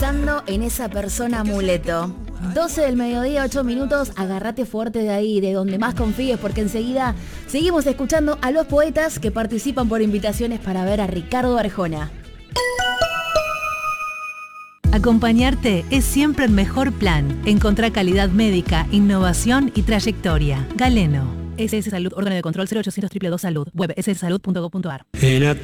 pensando en esa persona amuleto. 12 del mediodía, 8 minutos, agárrate fuerte de ahí, de donde más confíes, porque enseguida seguimos escuchando a los poetas que participan por invitaciones para ver a Ricardo Arjona. Acompañarte es siempre el mejor plan. Encontrá calidad médica, innovación y trayectoria. Galeno. SS Salud, órgano de control 0800 222 Salud. Web sssalud.gov.ar.